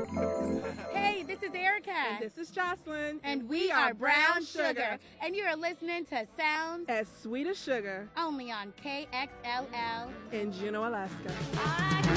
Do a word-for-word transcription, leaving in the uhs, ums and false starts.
Hey, this is Erica. And this is Jocelyn. And we, we are Brown Sugar. Sugar. And you're listening to Sounds as Sweet as Sugar. Only on K X L L in Juneau, Alaska. I